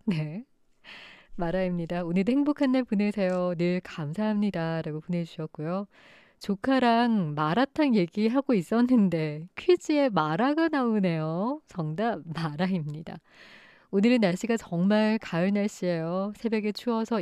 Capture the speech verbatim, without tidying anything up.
네. 마라입니다. 오늘도 행복한 날 보내세요. 늘 감사합니다. 라고 보내주셨고요. 조카랑 마라탕 얘기하고 있었는데 퀴즈에 마라가 나오네요. 정답 마라입니다. 오늘은 날씨가 정말 가을 날씨예요. 새벽에 추워서